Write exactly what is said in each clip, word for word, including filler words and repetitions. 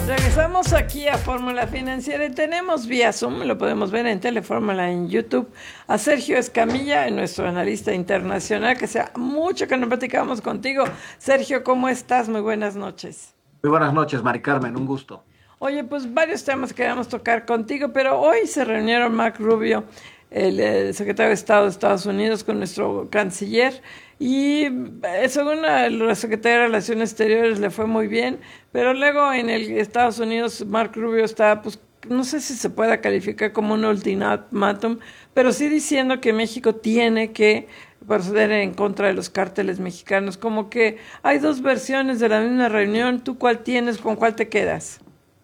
Regresamos aquí a Fórmula Financiera y tenemos vía Zoom, lo podemos ver en Telefórmula en YouTube, a Sergio Escamilla, nuestro analista internacional, que sea mucho que no platicamos contigo. Sergio, ¿cómo estás? Muy buenas noches. Muy buenas noches, Mari Carmen, un gusto. Oye, pues varios temas que queremos tocar contigo, pero hoy se reunieron Marco Rubio, el, el secretario de Estado de Estados Unidos, con nuestro canciller, y eh, según la, la Secretaría de Relaciones Exteriores le fue muy bien, pero luego en el Estados Unidos Marco Rubio está, pues, no sé si se pueda calificar como un ultimátum, pero sí diciendo que México tiene que proceder en contra de los cárteles mexicanos. Como que hay dos versiones de la misma reunión. ¿Tú cuál tienes? ¿Con cuál te quedas?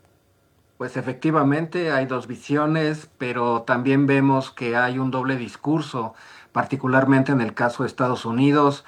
Pues efectivamente hay dos visiones, pero también vemos que hay un doble discurso, particularmente en el caso de Estados Unidos.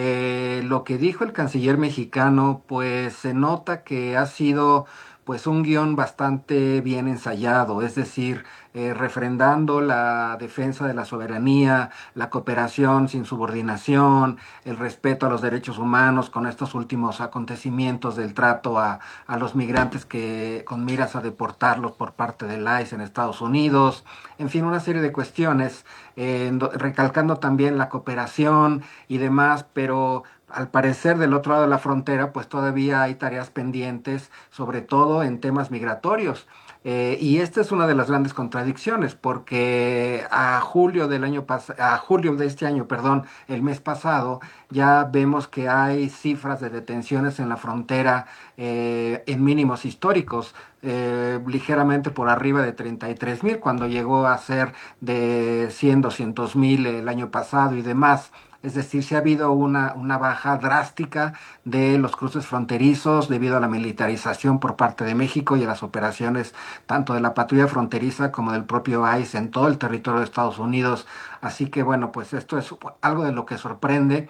Eh, lo que dijo el canciller mexicano, pues se nota que ha sido pues un guión bastante bien ensayado, es decir, eh, refrendando la defensa de la soberanía, la cooperación sin subordinación, el respeto a los derechos humanos con estos últimos acontecimientos del trato a, a los migrantes que con miras a deportarlos por parte del ICE en Estados Unidos, en fin, una serie de cuestiones, eh, recalcando también la cooperación y demás, pero al parecer del otro lado de la frontera, pues todavía hay tareas pendientes, sobre todo en temas migratorios. Eh, y esta es una de las grandes contradicciones, porque a julio del año pas a julio de este año, perdón, el mes pasado, ya vemos que hay cifras de detenciones en la frontera eh, en mínimos históricos, eh, ligeramente por arriba de treinta y tres mil, cuando llegó a ser de cien, doscientos mil el año pasado y demás. Es decir, si ha habido una, una baja drástica de los cruces fronterizos debido a la militarización por parte de México y a las operaciones tanto de la patrulla fronteriza como del propio ICE en todo el territorio de Estados Unidos. Así que bueno, pues esto es algo de lo que sorprende.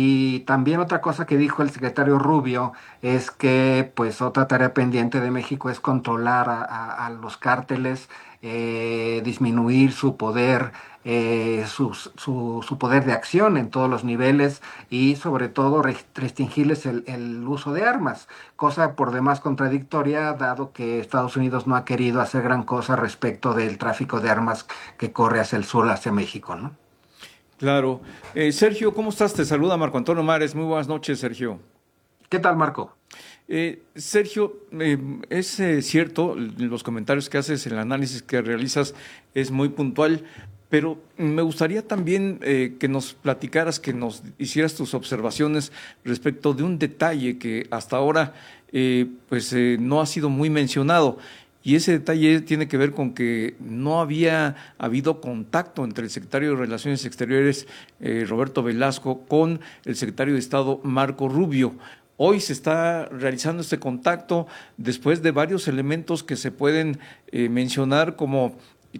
Y también otra cosa que dijo el secretario Rubio es que pues otra tarea pendiente de México es controlar a, a- a los cárteles, eh, disminuir su poder, eh, su, su, su poder de acción en todos los niveles y sobre todo restringirles el, el uso de armas, cosa por demás contradictoria, dado que Estados Unidos no ha querido hacer gran cosa respecto del tráfico de armas que corre hacia el sur, hacia México, ¿no? Claro. Eh, Sergio, ¿cómo estás? Te saluda Marco Antonio Mares. Muy buenas noches, Sergio. ¿Qué tal, Marco? Eh, Sergio, eh, es eh, cierto, los comentarios que haces, el análisis que realizas es muy puntual, pero me gustaría también eh, que nos platicaras, que nos hicieras tus observaciones respecto de un detalle que hasta ahora eh, pues eh, no ha sido muy mencionado. Y ese detalle tiene que ver con que no había habido contacto entre el secretario de Relaciones Exteriores, eh, Roberto Velasco, con el secretario de Estado, Marco Rubio. Hoy se está realizando este contacto después de varios elementos que se pueden eh, mencionar como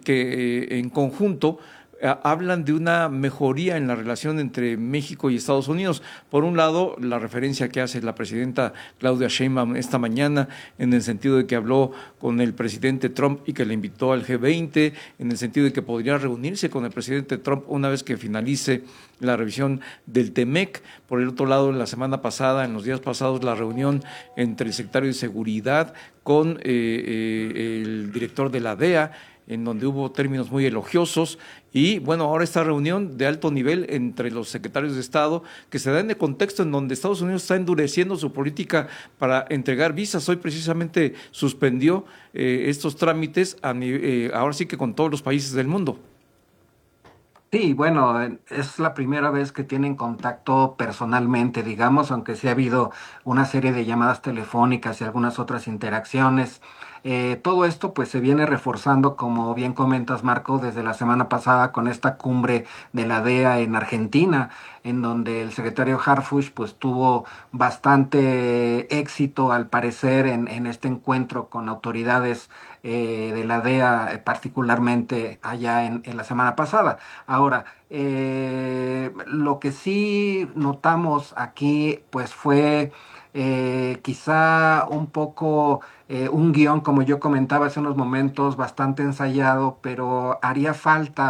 que eh, en conjunto eh, hablan de una mejoría en la relación entre México y Estados Unidos. Por un lado, la referencia que hace la presidenta Claudia Sheinbaum esta mañana, en el sentido de que habló con el presidente Trump y que le invitó al G veinte, en el sentido de que podría reunirse con el presidente Trump una vez que finalice la revisión del TEMEC. Por el otro lado, la semana pasada, en los días pasados, la reunión entre el secretario de Seguridad con eh, eh, el director de la D E A, en donde hubo términos muy elogiosos, y bueno, ahora esta reunión de alto nivel entre los secretarios de Estado, que se da en el contexto en donde Estados Unidos está endureciendo su política para entregar visas. Hoy precisamente suspendió eh, estos trámites, a, eh, ahora sí que con todos los países del mundo. Sí, bueno, eh, es la primera vez que tienen contacto personalmente, digamos, aunque sí ha habido una serie de llamadas telefónicas y algunas otras interacciones. Eh, todo esto pues se viene reforzando, como bien comentas, Marco, desde la semana pasada con esta cumbre de la D E A en Argentina, en donde el secretario Harfuch pues tuvo bastante éxito, al parecer, en, en este encuentro con autoridades eh, de la D E A, eh, particularmente allá en en la semana pasada. Ahora, eh, lo que sí notamos aquí, pues fue eh, quizá un poco eh, un guión, como yo comentaba hace unos momentos, bastante ensayado, pero haría falta